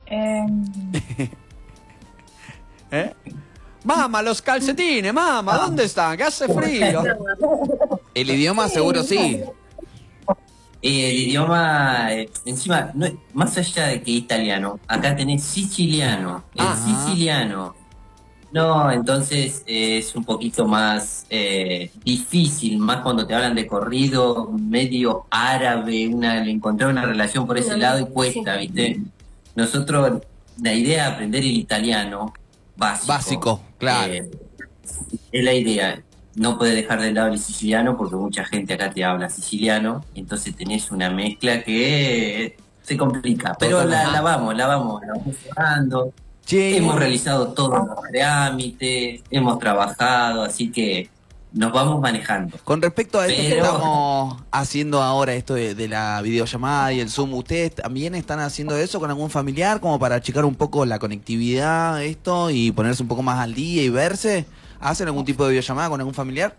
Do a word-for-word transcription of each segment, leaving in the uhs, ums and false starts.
Eh, ¿Eh? Mamá, los calcetines, mamá, ¿dónde están? Que hace frío. El idioma seguro sí. Eh, el idioma, eh, encima, no, más allá de que italiano, acá tenés siciliano. El Ah. siciliano. No, entonces eh, es un poquito más eh, difícil, más cuando te hablan de corrido, medio árabe, una, encontrar una relación por ese lado y cuesta, ¿viste? Nosotros, la idea de aprender el italiano básico. Básico, claro. eh, es la idea. No puedes dejar de lado el siciliano porque mucha gente acá te habla siciliano, entonces tenés una mezcla que se complica. Pero la, la vamos, la vamos, la vamos llevando. Che, Hemos realizado todos los trámites, hemos trabajado, así que nos vamos manejando. Con respecto a esto que Pero- estamos haciendo ahora, esto de, de la videollamada y el Zoom, ¿ustedes también están haciendo eso con algún familiar como para achicar un poco la conectividad, esto, y ponerse un poco más al día y verse? ¿Hacen algún tipo de videollamada con algún familiar?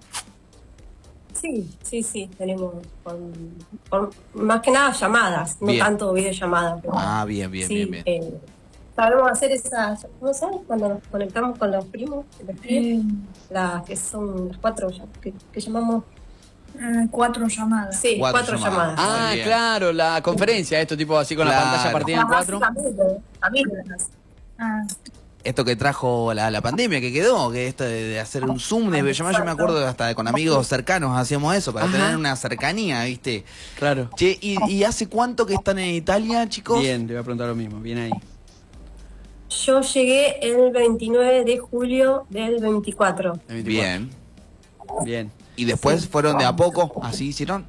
Sí, sí, sí, tenemos con, con- más que nada llamadas, no Bien. tanto videollamadas. Pero, Ah, bien, bien, sí, bien, bien. eh, sabemos hacer esas, ¿cómo se llama? Cuando nos conectamos con los primos, los eh, primos, las que son las cuatro ya- que, que llamamos, eh, cuatro llamadas. sí, Cuatro cuatro, llamadas. llamadas. Ah, Muy bien. claro, la conferencia, esto tipo así con la Claro. pantalla partida en cuatro. Básicamente, familias. Ah, Esto que trajo la, la pandemia, que quedó, que esto de, de hacer un Zoom de videollamada, yo me acuerdo de hasta de con amigos cercanos hacíamos eso, para Ajá. tener una cercanía, ¿viste? Claro. Che, ¿y, y hace cuánto que están en Italia, chicos? Bien, te voy a preguntar lo mismo, bien ahí. Yo llegué el veintinueve de julio del veinticuatro. El veinticuatro. Bien. Bien. ¿Y después fueron de a poco? ¿Así hicieron?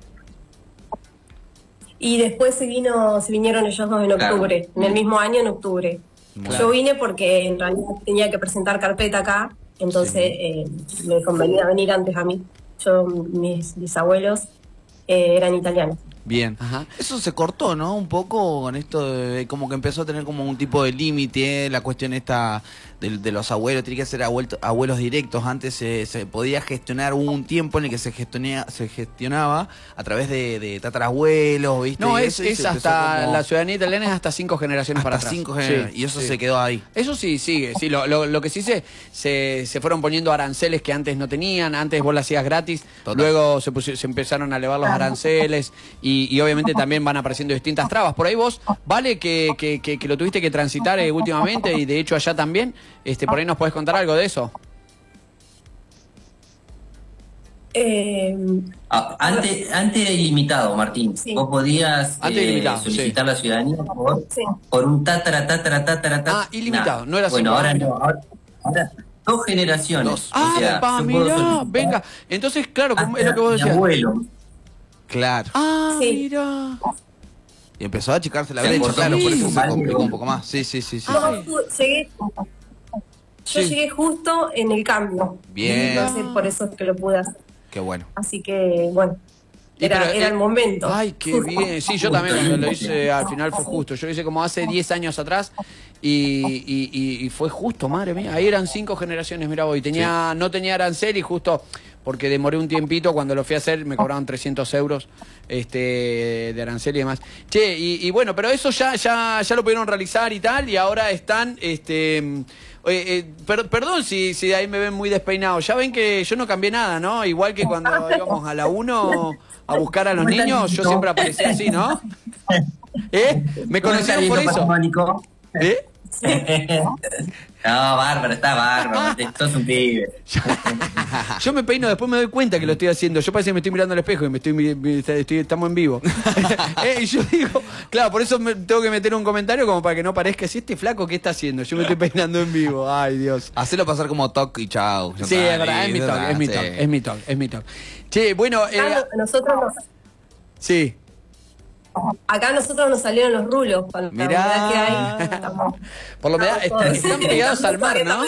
Y después se vino, se vinieron ellos dos en Claro. octubre, en el mismo año en octubre. Claro. Yo vine porque en realidad tenía que presentar carpeta acá, entonces eh, me convenía venir antes a mí. Yo, mis bisabuelos eh, eran italianos. Bien. Ajá. Eso se cortó, ¿no? Un poco con esto de como que empezó a tener como un tipo de límite, la cuestión esta de, de los abuelos, tiene que ser abuelo- abuelos directos. Antes se, se podía gestionar, hubo un tiempo en el que se gestionea, se gestionaba a través de, de tatarabuelos, ¿viste? No, Y es, eso, y es se empezó hasta, como- la ciudadanía italiana es hasta cinco generaciones hasta para atrás. cinco generaciones, Sí, y eso sí. se quedó ahí. Eso sí, sigue. Sí, lo, lo, lo que sí se, se se fueron poniendo aranceles que antes no tenían. Antes vos la hacías gratis. Total. Luego se, pusi- se empezaron a elevar los aranceles. Y, y obviamente también van apareciendo distintas trabas. Por ahí vos, vale que, que, que, que lo tuviste que transitar eh, últimamente. Y de hecho allá también. Este, por ahí nos podés contar algo de eso. Eh, Ah, antes, antes era ilimitado, Martín. Sí. Vos podías Antes eh, ilimitado, solicitar la ciudadanía por, Sí. por un tatara, tatara, tatara, tatara. Ah, ilimitado, Nah. no era Bueno, cinco, ahora ah, no. Ahora, ahora dos generaciones. Dos. O Ah, sea, pa, yo puedo mirá, solicitar venga. Entonces, claro, como es lo hasta que vos mi decías. abuelo. Claro. Ah, Sí. mirá. Y empezó a achicarse la Se brecha, cortó claro, por eso se muchísimo. complicó un poco más. Sí, sí, sí, sí. yo Ay. llegué, yo Sí. llegué justo en el cambio. Bien. Entonces por eso es que lo pude hacer. Qué bueno. Así que, bueno, Y era, pero, era eh, el momento. Ay, qué bien. Sí, yo también cuando lo hice al final fue justo. Yo lo hice como hace diez años atrás y, y, y- y fue justo, madre mía. Ahí eran cinco generaciones, mira vos. Y tenía, no tenía arancel y justo porque demoré un tiempito, cuando lo fui a hacer me cobraban trescientos euros este, de arancel y demás. Che, y, y bueno, pero eso ya, ya, ya lo pudieron realizar y tal, y ahora están... este eh, eh, per- perdón si, si ahí me ven muy despeinado. Ya ven que yo no cambié nada, ¿no? Igual que cuando íbamos a la uno a buscar a los niños, yo siempre aparecía así, ¿no? ¿Eh? ¿Me conocieron por eso? ¿Eh? No, bárbaro, está bárbaro. Sos un pibe. Yo me peino, después me doy cuenta que lo estoy haciendo. Yo parece que me estoy mirando al espejo y me estoy, mi- mi- estoy- estamos en vivo. Eh, y yo digo, claro, por eso me, tengo que meter un comentario como para que no parezca, si este flaco, ¿qué está haciendo? Yo me estoy peinando en vivo. Ay, Dios. Hacelo pasar como toque y chao. Ya Sí, está, es verdad, es mi ya talk, está, es mi sí. talk, es mi talk, es mi talk. Che, bueno, eh, Acá nosotros nos, sí. acá a nosotros nos salieron los rulos. Con la Mirá. humedad que hay. Estamos, Por lo menos estamos están, todos- están pegados al mar, ¿no?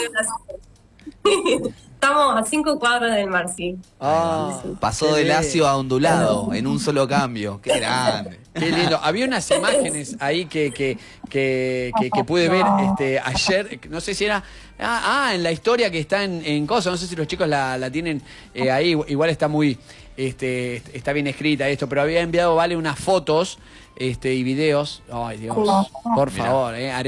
Estamos a cinco cuadras del mar, sí. Ah, Pasó qué del bien. lacio a ondulado en un solo cambio. Qué grande. Qué lindo. Había unas imágenes ahí que, que, que, que, que pude ver este, ayer, no sé si era... Ah, ah, en la historia que está en, en Cosa, no sé si los chicos la, la tienen eh, ahí, igual está muy... Este, está bien escrita esto, pero había enviado, Vale, unas fotos este, y videos. Ay, Dios, por Mirá. favor, eh.